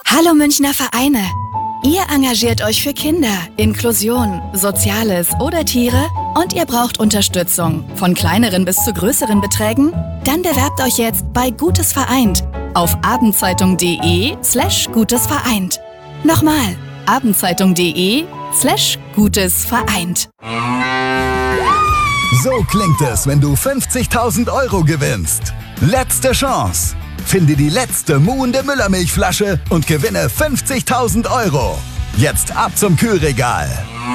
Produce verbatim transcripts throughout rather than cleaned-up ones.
Hallo Münchner Vereine! Ihr engagiert euch für Kinder, Inklusion, Soziales oder Tiere und ihr braucht Unterstützung, von kleineren bis zu größeren Beträgen? Dann bewerbt euch jetzt bei Gutes Vereint auf abendzeitung.de slash Gutes Vereint. Nochmal, abendzeitung.de slash Gutes Vereint. So klingt es, wenn du fünfzigtausend Euro gewinnst. Letzte Chance. Finde die letzte muhende Müllermilchflasche und gewinne fünfzigtausend Euro. Jetzt ab zum Kühlregal.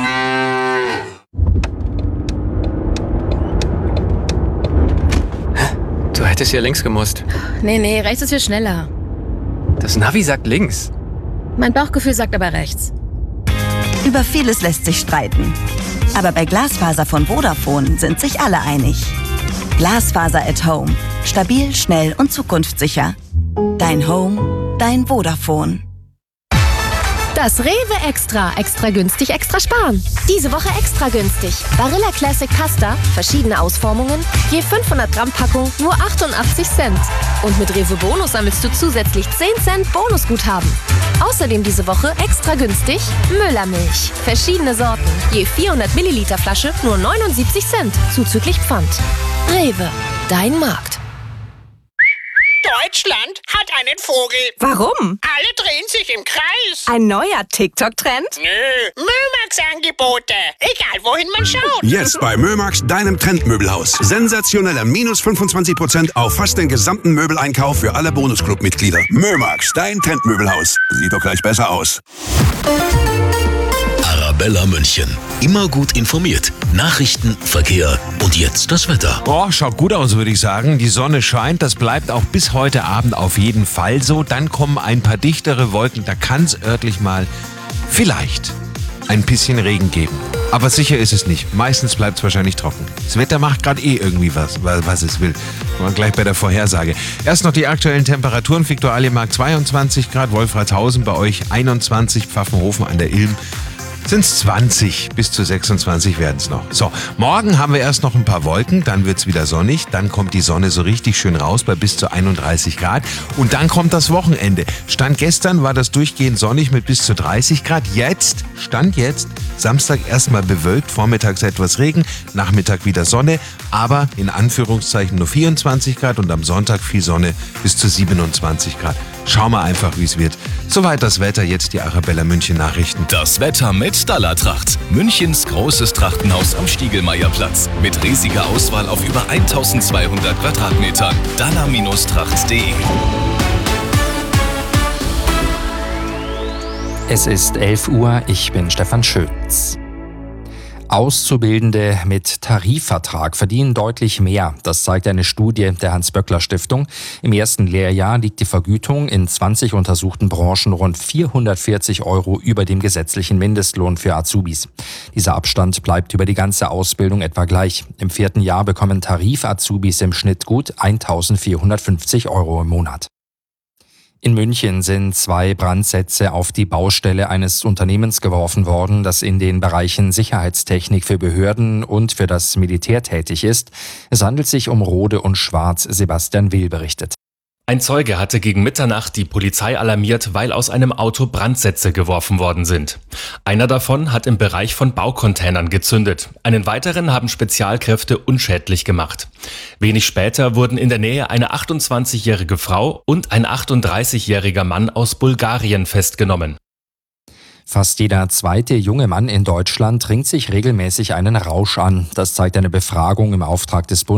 Du hättest hier links gemusst. Nee, nee, rechts ist viel schneller. Das Navi sagt links. Mein Bauchgefühl sagt aber rechts. Über vieles lässt sich streiten. Aber bei Glasfaser von Vodafone sind sich alle einig. Glasfaser at Home. Stabil, schnell und zukunftssicher. Dein Home, dein Vodafone. Das Rewe Extra. Extra günstig, extra sparen. Diese Woche extra günstig. Barilla Classic Pasta, verschiedene Ausformungen, je fünfhundert Gramm Packung, nur achtundachtzig Cent. Und mit Rewe Bonus sammelst du zusätzlich zehn Cent Bonusguthaben. Außerdem diese Woche extra günstig Müllermilch. Verschiedene Sorten, je vierhundert Milliliter Flasche, nur neunundsiebzig Cent, zuzüglich Pfand. Rewe, dein Markt. Deutschland hat einen Vogel. Warum? Alle drehen sich im Kreis. Ein neuer TikTok-Trend? Nö, Mömax-Angebote. Egal, wohin man schaut. Jetzt bei Mömax, deinem Trendmöbelhaus. Sensationelle minus fünfundzwanzig Prozent auf fast den gesamten Möbeleinkauf für alle Bonusclub-Mitglieder. Mömax, dein Trendmöbelhaus. Sieht doch gleich besser aus. Arabella München. Immer gut informiert. Nachrichten, Verkehr und jetzt das Wetter. Oh, schaut gut aus, würde ich sagen. Die Sonne scheint, das bleibt auch bis heute Abend auf jeden Fall so. Dann kommen ein paar dichtere Wolken, da kann es örtlich mal vielleicht ein bisschen Regen geben. Aber sicher ist es nicht. Meistens bleibt es wahrscheinlich trocken. Das Wetter macht gerade eh irgendwie was, was es will. Mal gleich bei der Vorhersage. Erst noch die aktuellen Temperaturen. Viktualienmarkt zweiundzwanzig Grad, Wolfratshausen bei euch einundzwanzig, Pfaffenhofen an der Ilm sind es zwanzig, bis zu sechsundzwanzig werden es noch. So, morgen haben wir erst noch ein paar Wolken, dann wird es wieder sonnig, dann kommt die Sonne so richtig schön raus bei bis zu einunddreißig Grad und dann kommt das Wochenende. Stand gestern war das durchgehend sonnig mit bis zu dreißig Grad, jetzt, Stand jetzt, Samstag erstmal bewölkt, vormittags etwas Regen, Nachmittag wieder Sonne, aber in Anführungszeichen nur vierundzwanzig Grad und am Sonntag viel Sonne bis zu siebenundzwanzig Grad. Schauen wir einfach, wie es wird. Soweit das Wetter, jetzt die Arabella München Nachrichten. Das Wetter mit Dallatracht. Münchens großes Trachtenhaus am Stiegelmeierplatz. Mit riesiger Auswahl auf über eintausendzweihundert Quadratmetern. dalla Tracht punkt de. Es ist elf Uhr, ich bin Stefan Schütz. Auszubildende mit Tarifvertrag verdienen deutlich mehr. Das zeigt eine Studie der Hans-Böckler-Stiftung. Im ersten Lehrjahr liegt die Vergütung in zwanzig untersuchten Branchen rund vierhundertvierzig Euro über dem gesetzlichen Mindestlohn für Azubis. Dieser Abstand bleibt über die ganze Ausbildung etwa gleich. Im vierten Jahr bekommen Tarif-Azubis im Schnitt gut eintausendvierhundertfünfzig Euro im Monat. In München sind zwei Brandsätze auf die Baustelle eines Unternehmens geworfen worden, das in den Bereichen Sicherheitstechnik für Behörden und für das Militär tätig ist. Es handelt sich um Rode und Schwarz, Sebastian Will berichtet. Ein Zeuge hatte gegen Mitternacht die Polizei alarmiert, weil aus einem Auto Brandsätze geworfen worden sind. Einer davon hat im Bereich von Baucontainern gezündet. Einen weiteren haben Spezialkräfte unschädlich gemacht. Wenig später wurden in der Nähe eine achtundzwanzigjährige Frau und ein achtunddreißigjähriger Mann aus Bulgarien festgenommen. Fast jeder zweite junge Mann in Deutschland trinkt sich regelmäßig einen Rausch an. Das zeigt eine Befragung im Auftrag des Bundes.